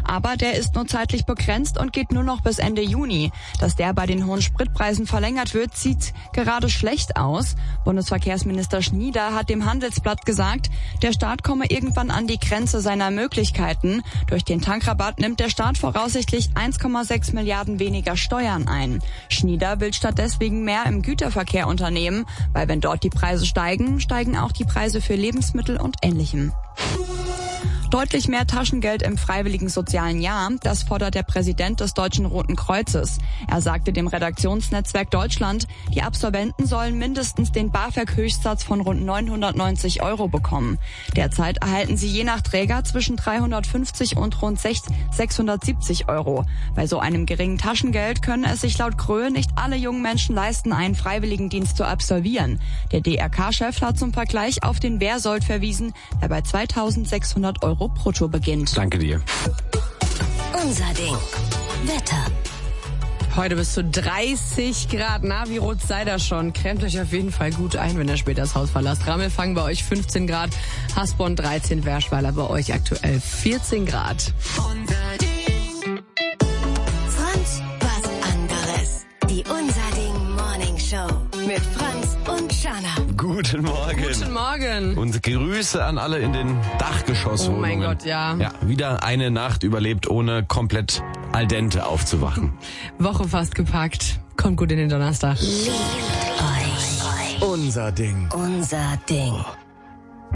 Aber der ist nur zeitlich begrenzt und geht nur noch bis Ende Juni. Dass der bei den hohen Spritpreisen verlängert wird, sieht gerade schlecht aus. Bundesverkehrsminister Schnieder hat dem Handelsblatt gesagt, der Staat komme irgendwann an die Grenze seiner Möglichkeiten. Durch den Tankrabatt nimmt der Staat voraussichtlich 1,6 Milliarden weniger Steuern ein. Schnieder will statt deswegen mehr im Güterverkehr unternehmen, weil wenn dort die Preise steigen, steigen auch die Preise für Lebensmittel und Ähnlichem. Deutlich mehr Taschengeld im freiwilligen sozialen Jahr, das fordert der Präsident des Deutschen Roten Kreuzes. Er sagte dem Redaktionsnetzwerk Deutschland, die Absolventen sollen mindestens den BAföG-Höchstsatz von rund 990 € bekommen. Derzeit erhalten sie je nach Träger zwischen 350 und rund 670 €. Bei so einem geringen Taschengeld können es sich laut Gröhe nicht alle jungen Menschen leisten, einen Freiwilligendienst zu absolvieren. Der DRK-Chef hat zum Vergleich auf den Wehrsold verwiesen, der bei 2.600 € brutto beginnt. Danke dir. Unser Ding. Wetter. Heute bis zu 30 Grad. Na, wie rot sei das schon? Cremt euch auf jeden Fall gut ein, wenn ihr später das Haus verlasst. Rammelfang bei euch 15 Grad, Hasborn 13, Werschweiler bei euch aktuell 14 Grad. Unser Ding. Franz, was anderes. Die Unser Ding Morning Show mit Franz und Shana. Guten Morgen. Guten Morgen. Und Grüße an alle in den Dachgeschosswohnungen. Oh mein Gott, ja. Ja, wieder eine Nacht überlebt, ohne komplett al dente aufzuwachen. Woche fast gepackt. Kommt gut in den Donnerstag. Liebt euch. Unser Ding. Unser Ding.